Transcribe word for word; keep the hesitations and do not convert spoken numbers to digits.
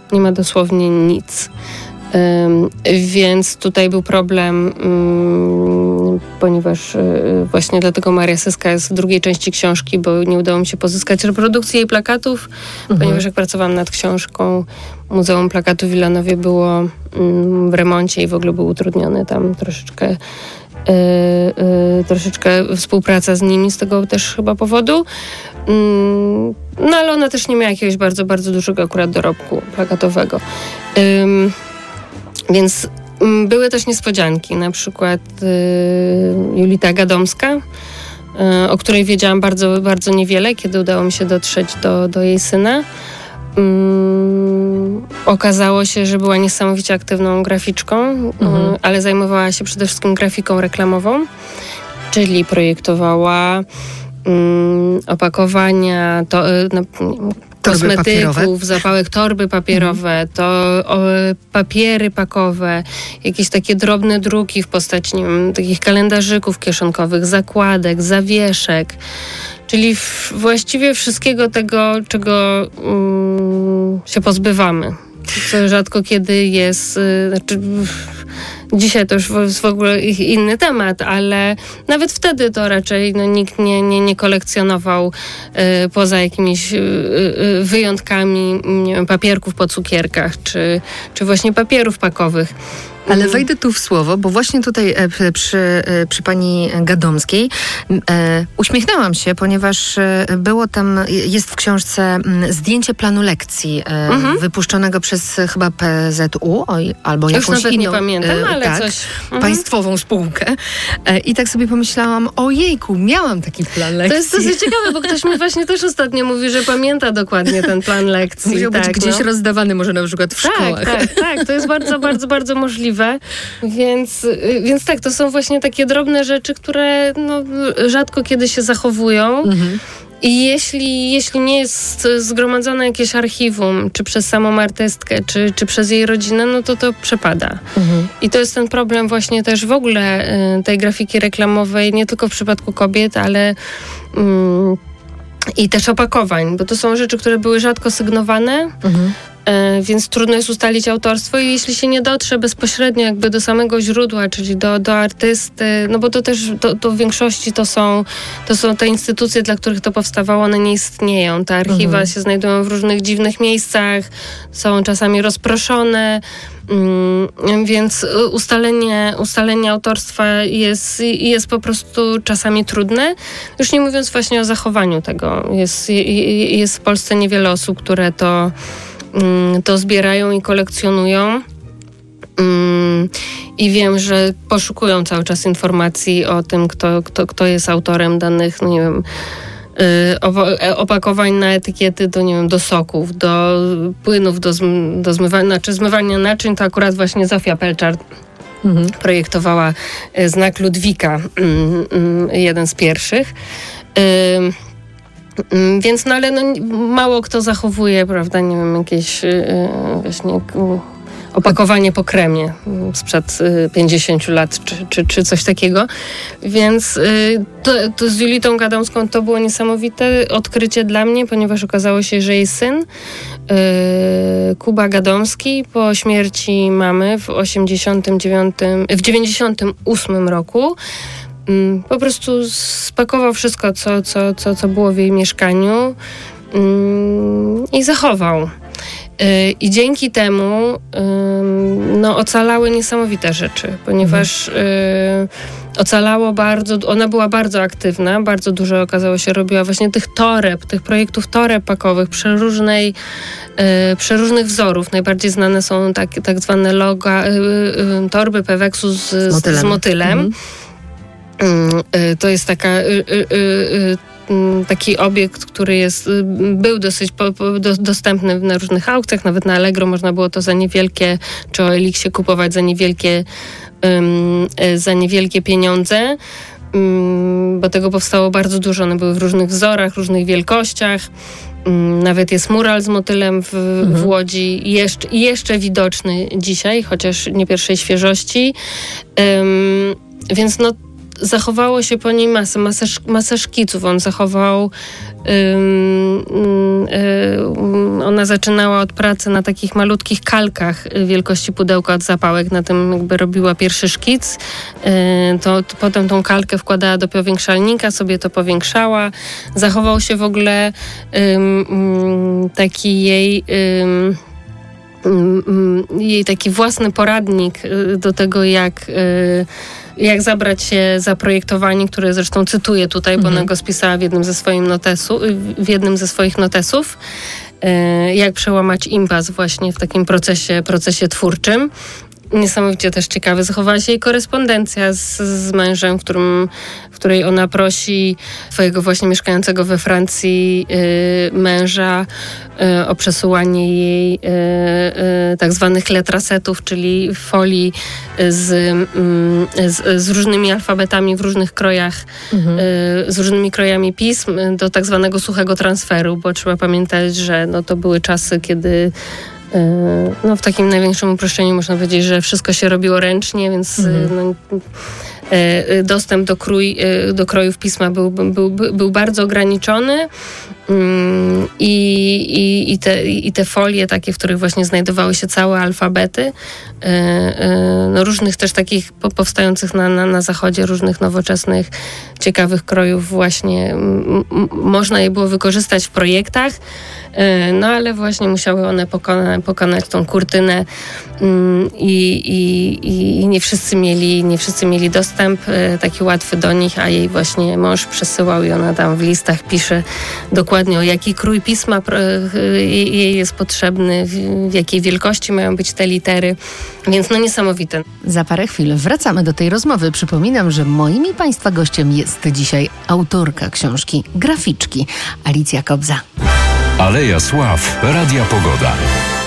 Nie ma dosłownie nic. Um, więc tutaj był problem, um, ponieważ y, właśnie dlatego Maria Syska jest w drugiej części książki, bo nie udało mi się pozyskać reprodukcji jej plakatów, mhm. ponieważ jak pracowałam nad książką, Muzeum Plakatu w Wilanowie było um, w remoncie i w ogóle był utrudniony tam troszeczkę y, y, troszeczkę współpraca z nimi z tego też chyba powodu. Um, no ale ona też nie miała jakiegoś bardzo, bardzo dużego akurat dorobku plakatowego. Um, Więc m, były też niespodzianki, na przykład y, Julita Gadomska, y, o której wiedziałam bardzo, bardzo niewiele, kiedy udało mi się dotrzeć do, do jej syna. Y, okazało się, że była niesamowicie aktywną graficzką, mhm. y, ale zajmowała się przede wszystkim grafiką reklamową, czyli projektowała y, opakowania, to, y, no, kosmetyków, zapałek, torby papierowe, mhm. to o, papiery pakowe, jakieś takie drobne druki w postaci, nie wiem, takich kalendarzyków kieszonkowych, zakładek, zawieszek, czyli w, właściwie wszystkiego tego, czego um, się pozbywamy. Co rzadko kiedy jest, y, znaczy dzisiaj to już jest w ogóle inny temat, ale nawet wtedy to raczej no, nikt nie, nie, nie kolekcjonował y, poza jakimiś y, y, wyjątkami, nie wiem, papierków po cukierkach, czy, czy właśnie papierów pakowych. Ale wejdę tu w słowo, bo właśnie tutaj e, przy, e, przy pani Gadomskiej e, uśmiechnęłam się, ponieważ e, było tam, jest w książce m, zdjęcie planu lekcji e, mhm. wypuszczonego przez chyba P Z U oj, albo jakąś Już nawet inną, nie pamiętam, e, ale tak, coś. Mhm. państwową spółkę. E, I tak sobie pomyślałam, ojejku, miałam taki plan lekcji. To jest dosyć ciekawe, bo ktoś mi właśnie też ostatnio mówi, że pamięta dokładnie ten plan lekcji. Musiał tak, być gdzieś no. rozdawany może na przykład w tak, szkołach. Tak, tak, to jest bardzo, bardzo, bardzo możliwe. Więc, więc tak, to są właśnie takie drobne rzeczy, które no, rzadko kiedy się zachowują. Mhm. I jeśli, jeśli nie jest zgromadzone jakieś archiwum, czy przez samą artystkę, czy, czy przez jej rodzinę, no to to przepada. Mhm. I to jest ten problem właśnie też w ogóle y, tej grafiki reklamowej, nie tylko w przypadku kobiet, ale... Y, i też opakowań, bo to są rzeczy, które były rzadko sygnowane, mhm. e, więc trudno jest ustalić autorstwo i jeśli się nie dotrze bezpośrednio jakby do samego źródła, czyli do, do artysty, no bo to też to, to w większości to są, to są te instytucje, dla których to powstawało, one nie istnieją. Te archiwa mhm. się znajdują w różnych dziwnych miejscach, są czasami rozproszone, Mm, więc ustalenie, ustalenie autorstwa jest, jest po prostu czasami trudne. Już nie mówiąc właśnie o zachowaniu tego. Jest, jest w Polsce niewiele osób, które to, to zbierają i kolekcjonują. I wiem, że poszukują cały czas informacji o tym, kto, kto, kto jest autorem danych, no nie wiem, opakowań na etykiety do, nie wiem, do soków, do płynów, do, zm- do zmywania, znaczy zmywania naczyń, to akurat właśnie Zofia Pelczar mhm. projektowała znak Ludwika, jeden z pierwszych. Więc no ale no, mało kto zachowuje, prawda, nie wiem, jakieś właśnie opakowanie po kremie sprzed pięćdziesięciu lat, czy, czy, czy coś takiego. Więc to, to z Julitą Gadomską to było niesamowite odkrycie dla mnie, ponieważ okazało się, że jej syn Kuba Gadomski po śmierci mamy w osiemdziesiątym dziewiątym, w dziewięćdziesiątym ósmym roku po prostu spakował wszystko, co, co, co, co było w jej mieszkaniu i zachował. I dzięki temu no, ocalały niesamowite rzeczy, ponieważ mhm. ocalało bardzo, ona była bardzo aktywna, bardzo dużo okazało się robiła właśnie tych toreb, tych projektów toreb pakowych, przeróżnej, przeróżnych wzorów. Najbardziej znane są tak, tak zwane loga, torby Peweksu z, z motylem. Z motylem. Mhm. To jest taka taki obiekt, który jest, był dosyć po, po, do, dostępny na różnych aukcjach, nawet na Allegro można było to za niewielkie, czy o Elixie kupować za niewielkie, um, za niewielkie pieniądze, um, bo tego powstało bardzo dużo. One były w różnych wzorach, różnych wielkościach. Um, nawet jest mural z motylem w, mhm. w Łodzi, jeszcze, jeszcze widoczny dzisiaj, chociaż nie pierwszej świeżości. Um, więc no zachowało się po niej masę, masę, masę szkiców. On zachował ym, ym, ona zaczynała od pracy na takich malutkich kalkach wielkości pudełka od zapałek. Na tym jakby robiła pierwszy szkic. Yy, to, to potem tą kalkę wkładała do powiększalnika, sobie to powiększała. Zachował się w ogóle ym, ym, taki jej... Ym, jej taki własny poradnik do tego, jak, jak zabrać się za projektowanie, które zresztą cytuję tutaj, bo mhm. ona go spisała w jednym ze, swoim notesu, w jednym ze swoich notesów, jak przełamać impas właśnie w takim procesie, procesie twórczym. Niesamowicie też ciekawe. Zachowała się jej korespondencja z, z mężem, w, którym, w której ona prosi swojego właśnie mieszkającego we Francji y, męża y, o przesyłanie jej y, y, tak zwanych letrasetów, czyli folii z, y, z, z różnymi alfabetami w różnych krojach, mhm. y, z różnymi krojami pism do tak zwanego suchego transferu, bo trzeba pamiętać, że no, to były czasy, kiedy no, w takim największym uproszczeniu można powiedzieć, że wszystko się robiło ręcznie, więc mhm. no, dostęp do, krój, do krojów pisma był, był, był bardzo ograniczony i, i, i, te, i te folie takie, w których właśnie znajdowały się całe alfabety no, różnych też takich powstających na, na, na zachodzie, różnych nowoczesnych, ciekawych krojów właśnie m, m, można je było wykorzystać w projektach, no ale właśnie musiały one pokona, pokonać tą kurtynę i, i, i nie wszyscy mieli, nie wszyscy mieli dostęp taki łatwy do nich, a jej właśnie mąż przesyłał i ona tam w listach pisze dokładnie, o jaki krój pisma jej jest potrzebny, w jakiej wielkości mają być te litery, więc no niesamowite. Za parę chwil wracamy do tej rozmowy. Przypominam, że moim i Państwa gościem jest dzisiaj autorka książki Graficzki, Alicja Kobza. Aleja Sław, Radia Pogoda.